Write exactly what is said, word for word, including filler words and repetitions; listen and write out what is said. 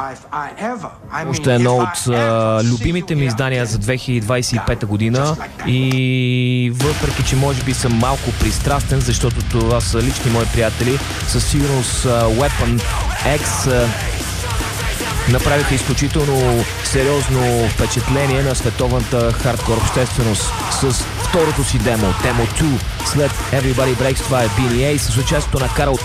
Още едно от а, любимите ми издания за две хиляди двадесет и пета година и въпреки, че може би съм малко пристрастен, защото това са лични мои приятели, със сигурност а, Weapon X а, направиха изключително сериозно впечатление на световната хардкор общественост с второто си демо, Demo две, след Everybody Breaks. Това е Би Ен И с участието на Карл